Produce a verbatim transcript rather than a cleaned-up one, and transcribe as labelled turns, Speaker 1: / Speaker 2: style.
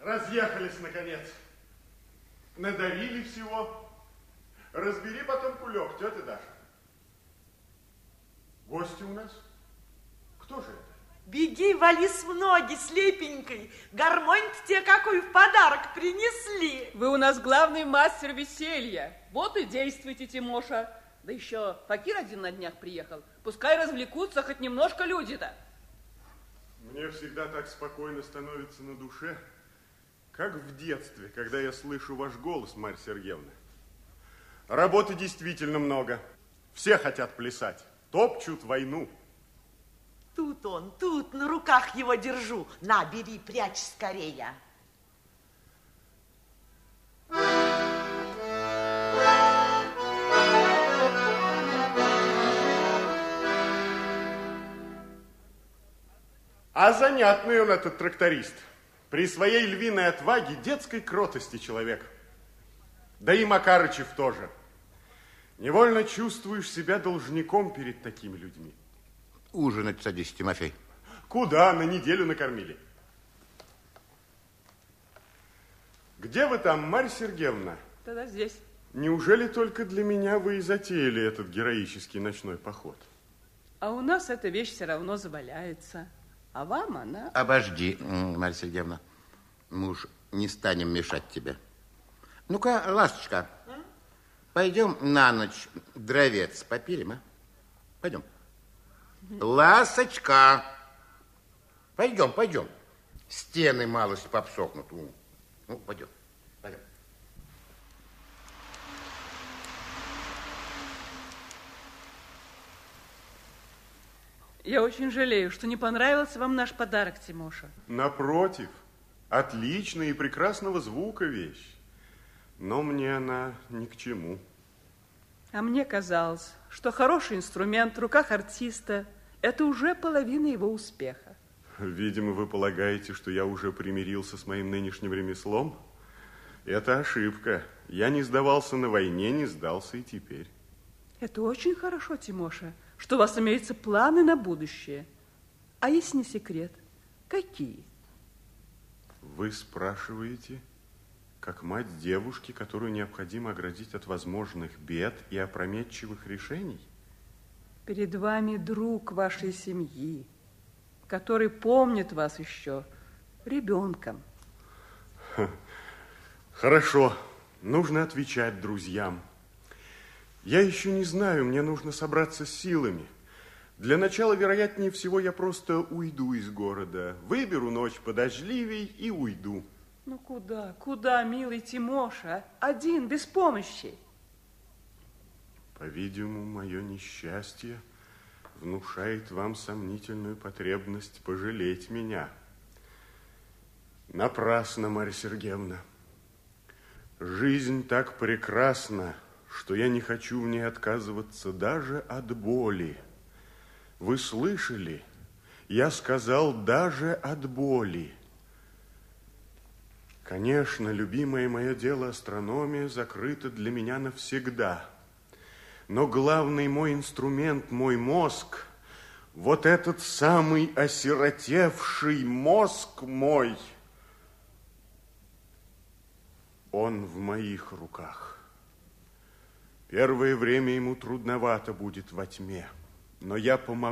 Speaker 1: Разъехались, наконец. Надарили всего. Разбери потом кулек, тетя Даша. Гости у нас? Кто же это?
Speaker 2: Беги, вали с ноги, слепенькой. Гармонь-то тебе какой в подарок принесли.
Speaker 3: Вы у нас главный мастер веселья. Вот и действуйте, Тимоша. Да еще факир один на днях приехал. Пускай развлекутся хоть немножко люди-то.
Speaker 1: Мне всегда так спокойно становится на душе, как в детстве, когда я слышу ваш голос, Марья Сергеевна. Работы действительно много. Все хотят плясать, топчут войну.
Speaker 2: Тут он, тут, на руках его держу. На, бери, прячь скорее.
Speaker 1: А занятный он, этот тракторист. При своей львиной отваге, детской кротости человек. Да и Макарычев тоже. Невольно чувствуешь себя должником перед такими людьми.
Speaker 4: Ужинать садись, Тимофей.
Speaker 1: Куда? На неделю накормили. Где вы там, Марья Сергеевна?
Speaker 3: Тогда здесь.
Speaker 1: Неужели только для меня вы и затеяли этот героический ночной поход?
Speaker 3: А у нас эта вещь все равно заваляется. А вам она...
Speaker 4: Обожди, Марья Сергеевна. Мы уж не станем мешать тебе. Ну-ка, ласточка, а? Пойдем на ночь дровец попилим, а? Пойдем. Ласочка, пойдем, пойдем. Стены малость попсохнут. Ну, пойдем, пойдем.
Speaker 3: Я очень жалею, что не понравился вам наш подарок, Тимоша.
Speaker 1: Напротив, отличная и прекрасного звука вещь. Но мне она ни к чему.
Speaker 3: А мне казалось, что хороший инструмент в руках артиста – это уже половина его успеха.
Speaker 1: Видимо, вы полагаете, что я уже примирился с моим нынешним ремеслом? Это ошибка. Я не сдавался на войне, не сдался и теперь.
Speaker 3: Это очень хорошо, Тимоша, что у вас имеются планы на будущее. А если не секрет, какие?
Speaker 1: Вы спрашиваете, как мать девушки, которую необходимо оградить от возможных бед и опрометчивых решений?
Speaker 3: Перед вами друг вашей семьи, который помнит вас еще ребенком.
Speaker 1: Хорошо, нужно отвечать друзьям. Я еще не знаю, мне нужно собраться с силами. Для начала, вероятнее всего, я просто уйду из города. Выберу ночь подождливей и уйду.
Speaker 3: Ну куда, куда, милый Тимоша? Один, без помощи.
Speaker 1: По-видимому, мое несчастье внушает вам сомнительную потребность пожалеть меня. Напрасно, Марья Сергеевна. Жизнь так прекрасна, что я не хочу в ней отказываться даже от боли. Вы слышали? Я сказал даже от боли. Конечно, любимое мое дело астрономия закрыто для меня навсегда. Но главный мой инструмент, мой мозг, вот этот самый осиротевший мозг мой, он в моих руках. Первое время ему трудновато будет во тьме, но я помогу.